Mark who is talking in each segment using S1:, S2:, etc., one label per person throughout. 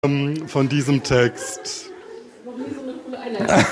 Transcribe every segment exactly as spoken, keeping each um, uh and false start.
S1: Von diesem Text.
S2: Noch nie so eine coole Einleitung.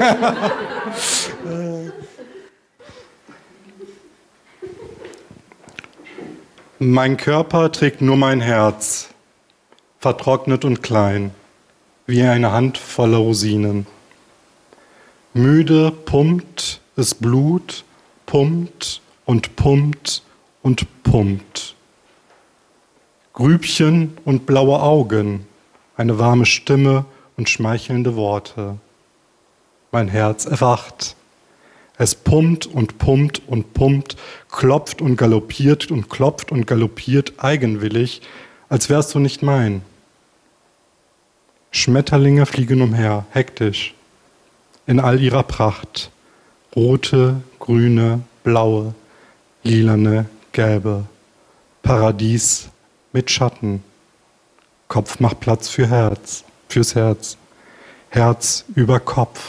S1: Mein Körper trägt nur mein Herz, vertrocknet und klein, wie eine Hand voller Rosinen. Müde pumpt es Blut, pumpt und pumpt und pumpt. Grübchen und blaue Augen, eine warme Stimme und schmeichelnde Worte. Mein Herz erwacht. Es pumpt und pumpt und pumpt, klopft und galoppiert und klopft und galoppiert eigenwillig, als wärst du nicht mein. Schmetterlinge fliegen umher, hektisch, in all ihrer Pracht. Rote, grüne, blaue, lilane, gelbe. Paradies mit Schatten. Kopf macht Platz für Herz, fürs Herz. Herz über Kopf.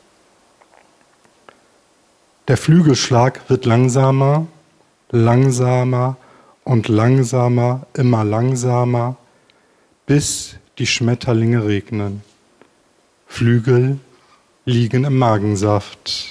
S1: Der Flügelschlag wird langsamer, langsamer und langsamer, immer langsamer, bis die Schmetterlinge regnen. Flügel liegen im Magensaft.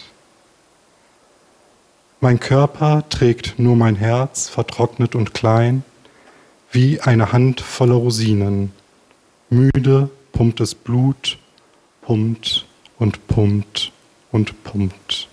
S1: Mein Körper trägt nur mein Herz, vertrocknet und klein, wie eine Hand voller Rosinen. Müde pumpt es Blut, pumpt und pumpt und pumpt.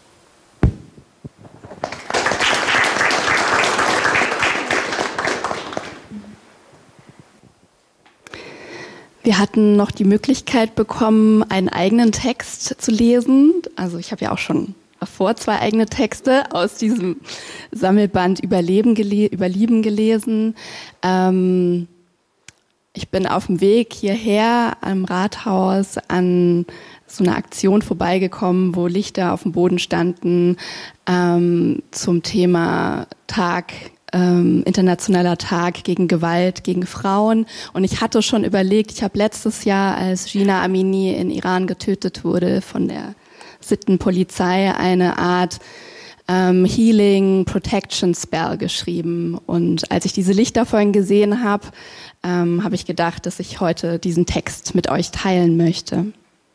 S2: Wir hatten noch die Möglichkeit bekommen, einen eigenen Text zu lesen. Also ich habe ja auch schon davor zwei eigene Texte aus diesem Sammelband Überleben gele- Überlieben gelesen. Ähm, ich bin auf dem Weg hierher am Rathaus an so eine Aktion vorbeigekommen, wo Lichter auf dem Boden standen ähm, zum Thema Tag Ähm, internationaler Tag gegen Gewalt gegen Frauen. Und ich hatte schon überlegt, ich habe letztes Jahr, als Jina Amini in Iran getötet wurde von der Sittenpolizei, eine Art ähm, Healing Protection Spell geschrieben. Und als ich diese Lichter vorhin gesehen habe, ähm, habe ich gedacht, dass ich heute diesen Text mit euch teilen möchte.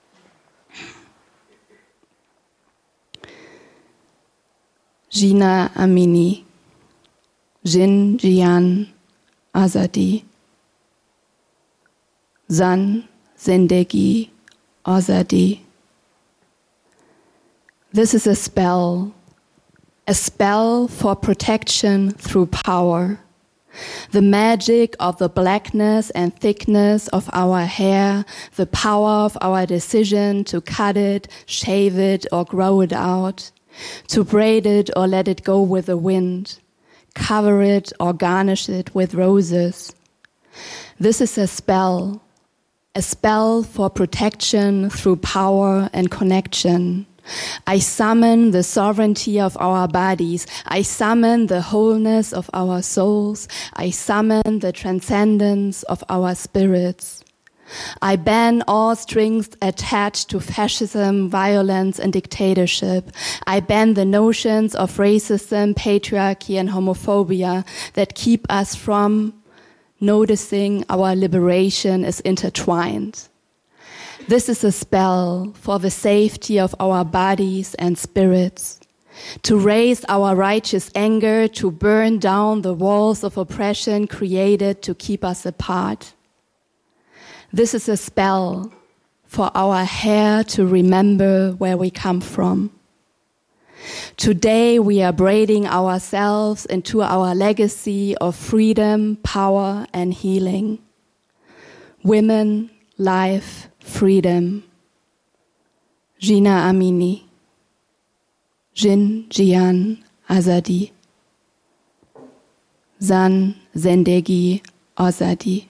S2: Jina Amini. Jin Jian Azadi. Zan Zindagi Azadi. This is a spell, a spell for protection through power. The magic of the blackness and thickness of our hair, the power of our decision to cut it, shave it, or grow it out, to braid it or let it go with the wind, cover it or garnish it with roses. This is a spell, a spell for protection through power and connection. I summon the sovereignty of our bodies. I summon the wholeness of our souls. I summon the transcendence of our spirits. I ban all strings attached to fascism, violence, and dictatorship. I ban the notions of racism, patriarchy, and homophobia that keep us from noticing our liberation is intertwined. This is a spell for the safety of our bodies and spirits, to raise our righteous anger, to burn down the walls of oppression created to keep us apart. This is a spell for our hair to remember where we come from. Today we are braiding ourselves into our legacy of freedom, power, and healing. Women, life, freedom. Jina Amini. Jin Jian Azadi. Zan Zendegi Azadi.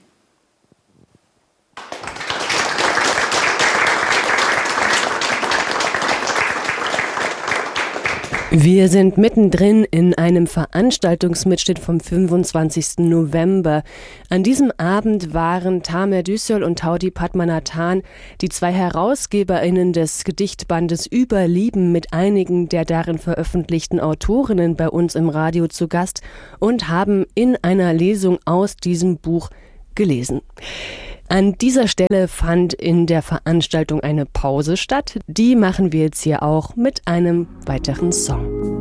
S3: Wir sind mittendrin in einem Veranstaltungsmitschnitt vom fünfundzwanzigsten November. An diesem Abend waren Tamer Düssel und Taudi Padmanathan, die zwei HerausgeberInnen des Gedichtbandes Überlieben, mit einigen der darin veröffentlichten Autorinnen bei uns im Radio zu Gast und haben in einer Lesung aus diesem Buch gelesen. An dieser Stelle fand in der Veranstaltung eine Pause statt. Die machen wir jetzt hier auch mit einem weiteren Song.